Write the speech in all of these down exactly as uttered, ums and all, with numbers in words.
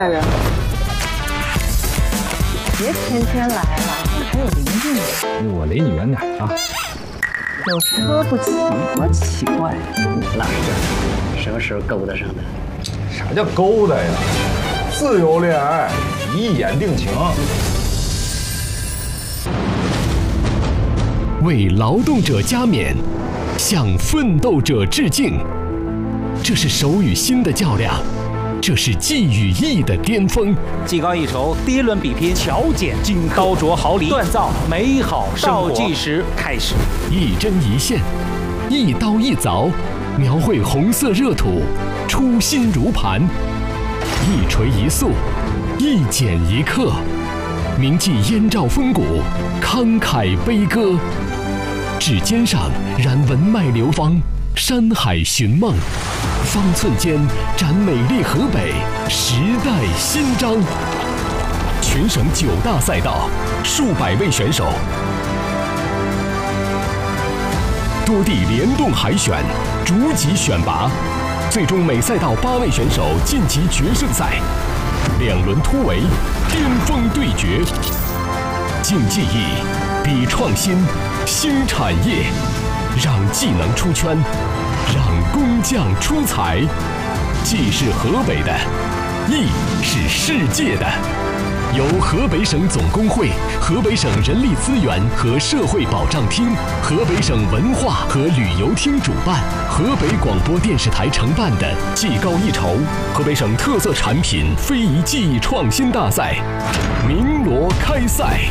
人，别天天来了，还有邻居呢。 我离你远点啊！ 有车不骑，多奇怪！ 老实点，什么时候勾搭上的？ 啥叫勾搭呀？自由恋爱，一眼定情。 为劳动者加冕，向奋斗者致敬。这是手与心的较量，这是技与艺的巅峰。 技高一筹，第一轮比拼，巧剪金刀琢毫厘，锻造美好生活。倒计时开始， 一针一线，一刀一凿，描绘红色热土，初心如磐。一锤一塑，一剪一刻，铭记燕赵风骨，慷慨悲歌。指尖上燃文脉流芳，山海寻梦，方寸间展美丽河北，时代新章。全省九大赛道，数百位选手，多地联动海选，逐级选拔，最终每赛道八位选手晋级决胜赛。两轮突围，巅峰对决，竞技艺，比创新，新产业，让技能出圈，让工匠出彩。技是河北的，艺是世界的。由河北省总工会、河北省人力资源和社会保障厅、河北省文化和旅游厅主办，河北广播电视台承办的技高一筹河北省特色产品非遗技艺创新大赛鸣锣开赛。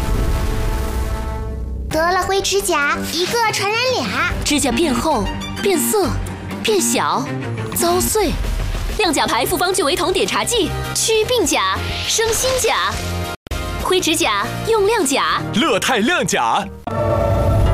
得了灰指甲，一个传染俩。 指甲变厚、变色、变小、遭碎。亮甲牌复方聚维酮碘茶剂，祛病甲、生新甲。灰指甲用亮甲， 乐泰亮甲。